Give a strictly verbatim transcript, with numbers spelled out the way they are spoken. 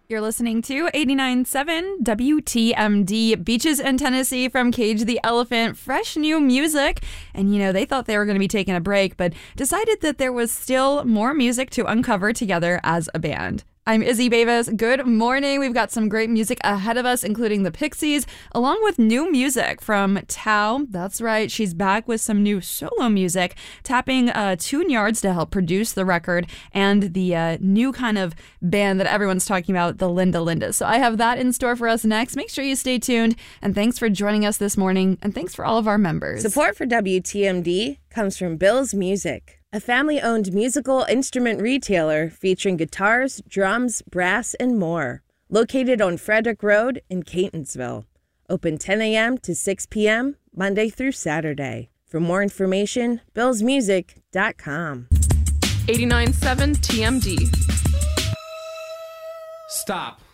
You're listening to eighty-nine point seven W T M D, Beaches in Tennessee from Cage the Elephant. Fresh new music. And, you know, they thought they were going to be taking a break, but decided that there was still more music to uncover together as a band. I'm Izzy Bevis. Good morning. We've got some great music ahead of us, including the Pixies, along with new music from Tao. That's right. She's back with some new solo music, tapping uh, Tune Yards to help produce the record, and the uh, new kind of band that everyone's talking about, the Linda Lindas. So I have that in store for us next. Make sure you stay tuned. And thanks for joining us this morning. And thanks for all of our members. Support for W T M D comes from Bill's Music, a family-owned musical instrument retailer featuring guitars, drums, brass, and more. Located on Frederick Road in Catonsville. Open ten a.m. to six p.m. Monday through Saturday. For more information, bills music dot com. eighty-nine point seven T M D. Stop.